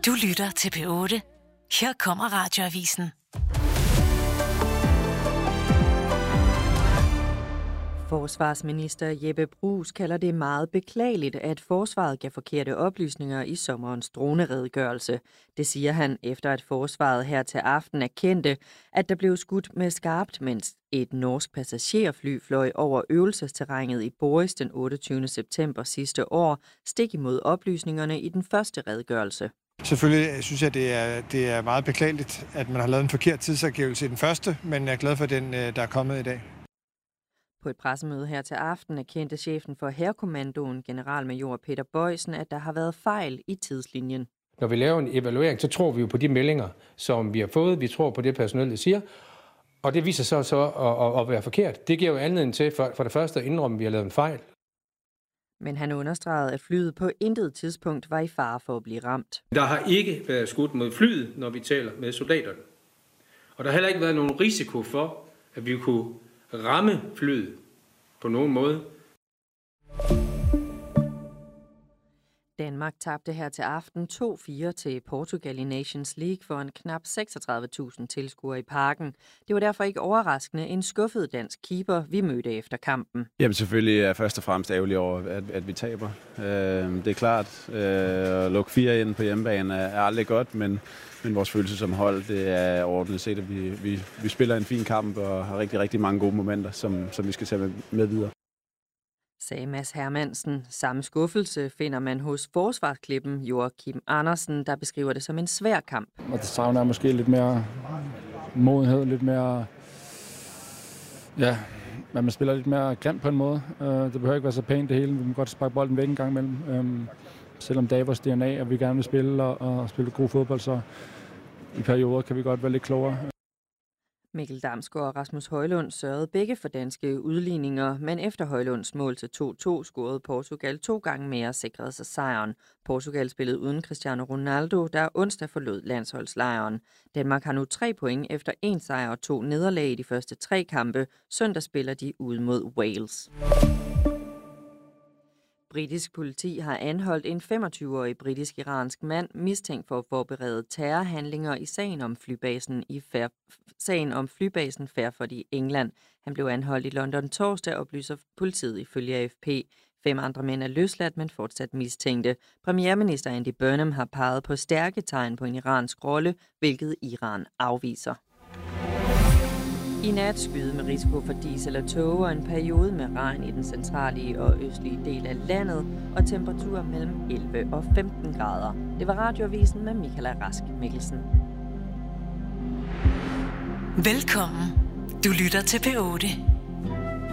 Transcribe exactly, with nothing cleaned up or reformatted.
Du lytter til P otte. Her kommer Radioavisen. Forsvarsminister Jeppe Bruus kalder det meget beklageligt, at forsvaret gav forkerte oplysninger i sommerens droneredegørelse. Det siger han efter, at forsvaret her til aften erkendte, at der blev skudt med skarpt, mens et norsk passagerfly fløj over øvelsesterrænet i Boris den otteogtyvende september sidste år, stik imod oplysningerne i den første redegørelse. Selvfølgelig synes jeg, det er, det er meget beklageligt, at man har lavet en forkert tidsangivelse i den første, men jeg er glad for den, der er kommet i dag. På et pressemøde her til aften erkendte chefen for Hærkommandoen, generalmajor Peter Boysen, at der har været fejl i tidslinjen. Når vi laver en evaluering, så tror vi jo på de meldinger, som vi har fået. Vi tror på det personale, der siger. Og det viser sig så at, at, at være forkert. Det giver jo anledning til for, for det første at indrømme, at vi har lavet en fejl. Men han understregede, at flyet på intet tidspunkt var i fare for at blive ramt. Der har ikke været skudt mod flyet, når vi taler med soldaterne. Og der har heller ikke været nogen risiko for, at vi kunne ramme flyet på nogen måde. Danmark tabte her til aften to fire til Portugal i Nations League for en knap seksogtredive tusind tilskuere i parken. Det var derfor ikke overraskende en skuffet dansk keeper, vi mødte efter kampen. Jamen selvfølgelig er jeg først og fremmest ærgerlig over, at, at vi taber. Øh, det er klart, øh, at lukke fire ind på hjemmebane er, er aldrig godt, men, men vores følelse som hold, det er overordnet set, at vi, vi, vi spiller en fin kamp og har rigtig, rigtig mange gode momenter, som, som vi skal tage med, med videre. Sagde Mads Hermansen. Samme skuffelse finder man hos forsvarsklippen Joachim Andersen, der beskriver det som en svær kamp. Og det savner måske lidt mere modenhed, lidt mere, ja, at man spiller lidt mere grimt på en måde. Det behøver ikke være så pænt det hele, vi må godt sparke bolden væk en gang imellem. Selvom det er vores D N A, og vi gerne vil spille og, og spille god fodbold, så i perioder kan vi godt være lidt klogere. Mikkel Damsgaard og Rasmus Højlund sørgede begge for danske udligninger, men efter Højlunds mål til to to scorede Portugal to gange mere og sikrede sig sejren. Portugal spillede uden Cristiano Ronaldo, der onsdag forlod landsholdslejren. Danmark har nu tre point efter en sejr og to nederlag i de første tre kampe. Søndag spiller de ude mod Wales. Britisk politi har anholdt en femogtyve-årig britisk-iransk mand mistænkt for at forberede terrorhandlinger i sagen om flybasen i Fair, sagen om flybasen Fairford i England. Han blev anholdt i London torsdag, oplyser politiet ifølge A F P. Fem andre mænd er løsladt, men fortsat mistænkte. Premierminister Andy Burnham har peget på stærke tegn på en iransk rolle, hvilket Iran afviser. I nat skyde med risiko for dis eller tåge og en periode med regn i den centrale og østlige del af landet og temperaturer mellem elleve og femten grader. Det var Radioavisen med Michaela Rask Mikkelsen. Velkommen. Du lytter til P otte.